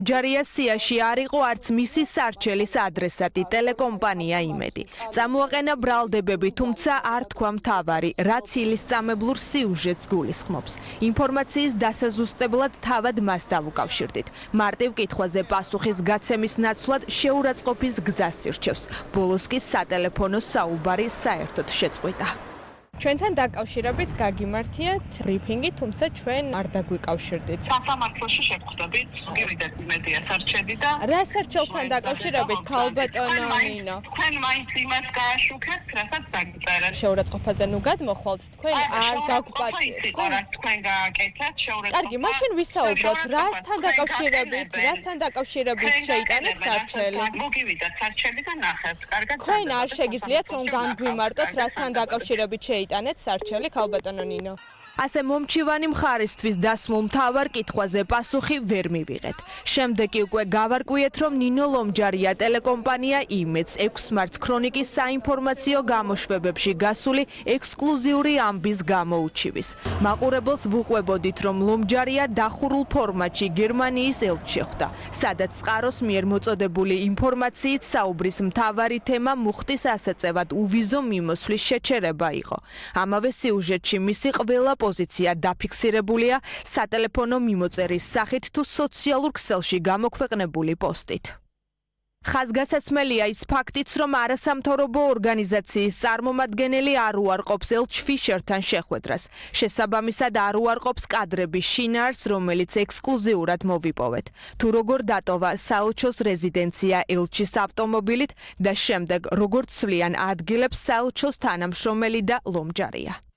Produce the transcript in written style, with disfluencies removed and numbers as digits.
ჯარია სიაში არ იყო არც მისი სარჩელის ადრესატი ტელეკომპანია იმედი. Წამოაყენა ბრალდებები, თუმცა არ თქვა მთავარი, რაც ილისწამებლურ სიუჟეტს გულისხმობს. ინფორმაციის დასაზუსტებლად თავად მას დავუკავშირდით. მარტივ კითხვაზე პასუხის გაცემის ნაცვლად შეურაცხყოფის გზას ირჩევს. ბოლოს კი სატელეფონო საუბარი საერთოდ შეწყვიტა. ჩვენთან დაკავშირებით გაგიმართიათ ბრიფინგი, თუმცა ჩვენ არ დაგვიკავშირდით. სამართლოში შევხვდებით, გივიდეთ მედია სარჩელი და რა სარჩელთან დაკავშირებით ქალბატონო ნინო? თქვენ მაინც იმას გააშუქებთ, რასაც დაგწერეთ. შეურაცხყოფაზე ნუ გადმოხვალთ, თქვენ არ გაგვპატიეთ. თქვენ გააკეთეთ შეურაცხყოფა. კარგი, მაშინ ვისაუბროთ, რასთან დაკავშირებით შეიტანეთ სარჩელი? მოგივიდათ სარჩელი და ნახებთ. კარგად. თქვენ არ შეგიძლიათ რომ განგვიმარტოთ, რასთან დაკავშირებით შეიტანეთ სარჩელი ქალბატონო ნინო. ასე მომჩივანი მხარისთვის დასმულ მთავარ კითხვაზე პასუხი ვერ მივიღეთ. შემდეგ კი უკვე გავარკვიეთ, რომ ნინო ლომჯარია ტელეკომპანია იმედს 6 მარტს ქრონიკის საინფორმაციო გამოშვებებში გასული ექსკლუზიური ამბის გამოუჩივის. მაყურებელს ვუყვებოდით, რომ ლომჯარია დახურულ ფორმატში გერმანიის ელჩს შეხვდა, სადაც წყაროს მიერ მოწოდებული ინფორმაციით საუბრის მთავარი თემა მუხტის ასაწევად უვიზო მიმოსვლის შეჩერება იყო. ამავე სიუჟეტში მისი ყველა პოზიცია დაფიქსირებულია სატელეფონო მიმოწერის სახით თუ სოციალურ ქსელში გამოქვეყნებული პოსტით. ხაზგასაცმელია ის ფაქტიც, რომ არასამთავრობო ორგანიზაციის წარმომადგენელი არ უარყოფს ელჩ ფიშერთან შეხვედრას. შესაბამისად არ უარყოფს კადრების შინაარს, რომელიც ექსკლუზიურად მოვიპოვეთ. თუ როგორ დატოვა საელჩოს რეზიდენცია ელჩის ავტომობილით და შემდეგ როგორ ცვლიან ადგილებს საელჩოს თანამშრომელი და ლომჯარია.